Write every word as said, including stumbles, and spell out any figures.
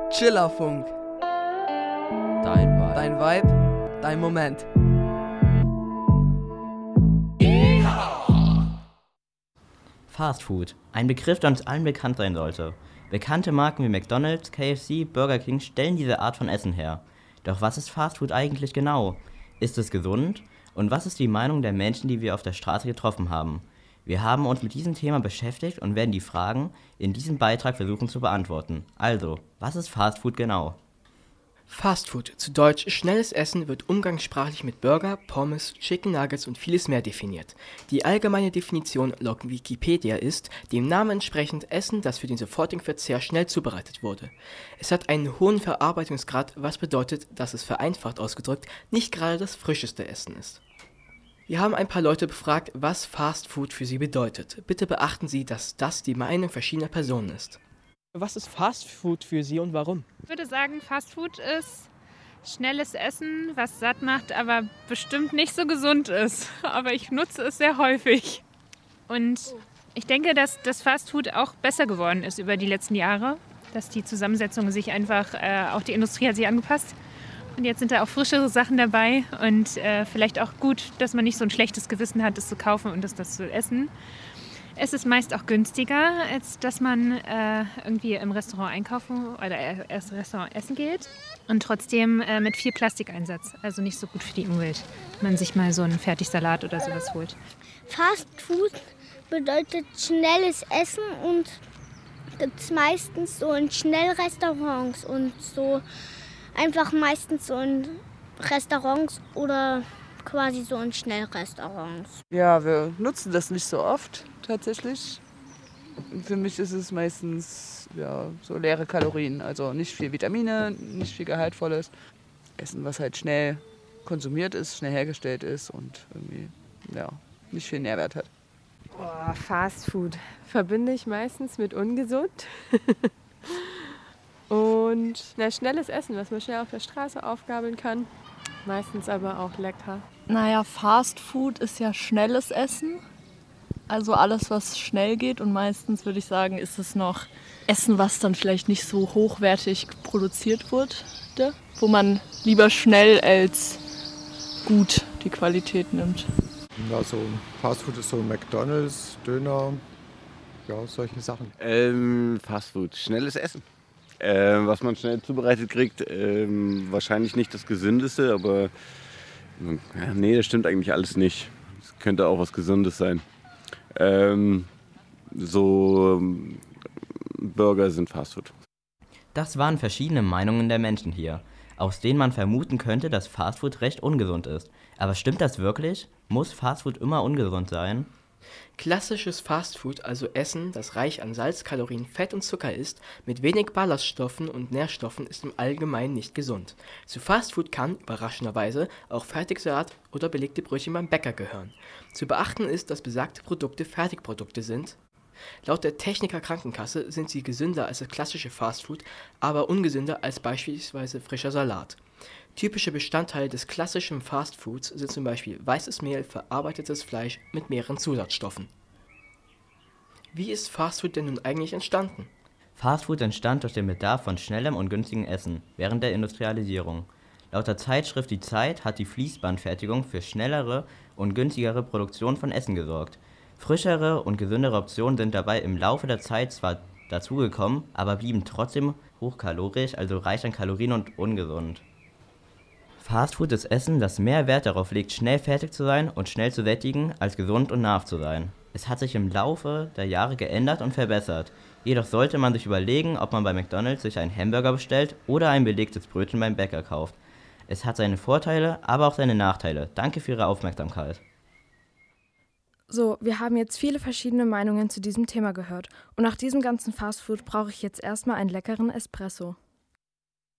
Chillerfunk. Dein Vibe. Dein Vibe, dein Moment. Fast Food. Ein Begriff, der uns allen bekannt sein sollte. Bekannte Marken wie McDonald's, K F C, Burger King stellen diese Art von Essen her. Doch was ist Fast Food eigentlich genau? Ist es gesund? Und was ist die Meinung der Menschen, die wir auf der Straße getroffen haben? Wir haben uns mit diesem Thema beschäftigt und werden die Fragen in diesem Beitrag versuchen zu beantworten. Also, was ist Fast Food genau? Fastfood, zu Deutsch schnelles Essen, wird umgangssprachlich mit Burger, Pommes, Chicken Nuggets und vieles mehr definiert. Die allgemeine Definition laut Wikipedia ist, dem Namen entsprechend Essen, das für den sofortigen Verzehr schnell zubereitet wurde. Es hat einen hohen Verarbeitungsgrad, was bedeutet, dass es vereinfacht ausgedrückt nicht gerade das frischeste Essen ist. Wir haben ein paar Leute befragt, was Fastfood für sie bedeutet. Bitte beachten Sie, dass das die Meinung verschiedener Personen ist. Was ist Fastfood für Sie und warum? Ich würde sagen, Fastfood ist schnelles Essen, was satt macht, aber bestimmt nicht so gesund ist. Aber ich nutze es sehr häufig. Und ich denke, dass das Fastfood auch besser geworden ist über die letzten Jahre. Dass die Zusammensetzung sich einfach, äh, auch die Industrie hat sich angepasst. Und jetzt sind da auch frischere Sachen dabei. Und äh, vielleicht auch gut, dass man nicht so ein schlechtes Gewissen hat, das zu kaufen und das, das zu essen. Es ist meist auch günstiger, als dass man äh, irgendwie im Restaurant einkaufen oder erst Restaurant essen geht. Und trotzdem äh, mit viel Plastikeinsatz. Also nicht so gut für die Umwelt, wenn man sich mal so einen Fertigsalat oder sowas holt. Fast Food bedeutet schnelles Essen und gibt es meistens so in Schnellrestaurants und so einfach meistens so in Restaurants oder quasi so in Schnellrestaurants. Ja, wir nutzen das nicht so oft tatsächlich. Für mich ist es meistens ja, so leere Kalorien, also nicht viel Vitamine, nicht viel Gehaltvolles. Essen, was halt schnell konsumiert ist, schnell hergestellt ist und irgendwie ja, nicht viel Nährwert hat. Oh, Fast Food verbinde ich meistens mit ungesund. Und na, schnelles Essen, was man schnell auf der Straße aufgabeln kann. Meistens aber auch lecker. Naja, Fast Food ist ja schnelles Essen. Also alles, was schnell geht. Und meistens würde ich sagen, ist es noch Essen, was dann vielleicht nicht so hochwertig produziert wurde. Wo man lieber schnell als gut die Qualität nimmt. Ja, so Fast Food ist so McDonald's, Döner, ja, solche Sachen. Ähm, Fast Food, schnelles Essen. Äh, was man schnell zubereitet kriegt, ähm, wahrscheinlich nicht das Gesündeste, aber ja, nee, das stimmt eigentlich alles nicht. Es könnte auch was Gesundes sein. Ähm, so ähm, Burger sind Fastfood. Das waren verschiedene Meinungen der Menschen hier, aus denen man vermuten könnte, dass Fastfood recht ungesund ist. Aber stimmt das wirklich? Muss Fastfood immer ungesund sein? Klassisches Fastfood, also Essen, das reich an Salz, Kalorien, Fett und Zucker ist, mit wenig Ballaststoffen und Nährstoffen, ist im Allgemeinen nicht gesund. Zu Fastfood kann, überraschenderweise, auch Fertigsalat oder belegte Brötchen beim Bäcker gehören. Zu beachten ist, dass besagte Produkte Fertigprodukte sind. Laut der Techniker Krankenkasse sind sie gesünder als das klassische Fastfood, aber ungesünder als beispielsweise frischer Salat. Typische Bestandteile des klassischen Fastfoods sind zum Beispiel weißes Mehl, verarbeitetes Fleisch mit mehreren Zusatzstoffen. Wie ist Fastfood denn nun eigentlich entstanden? Fastfood entstand durch den Bedarf von schnellem und günstigem Essen während der Industrialisierung. Laut der Zeitschrift Die Zeit hat die Fließbandfertigung für schnellere und günstigere Produktion von Essen gesorgt. Frischere und gesündere Optionen sind dabei im Laufe der Zeit zwar dazugekommen, aber blieben trotzdem hochkalorisch, also reich an Kalorien und ungesund. Fastfood ist Essen, das mehr Wert darauf legt, schnell fertig zu sein und schnell zu sättigen, als gesund und nahrhaft zu sein. Es hat sich im Laufe der Jahre geändert und verbessert. Jedoch sollte man sich überlegen, ob man bei McDonald's sich einen Hamburger bestellt oder ein belegtes Brötchen beim Bäcker kauft. Es hat seine Vorteile, aber auch seine Nachteile. Danke für Ihre Aufmerksamkeit. So, wir haben jetzt viele verschiedene Meinungen zu diesem Thema gehört. Und nach diesem ganzen Fastfood brauche ich jetzt erstmal einen leckeren Espresso.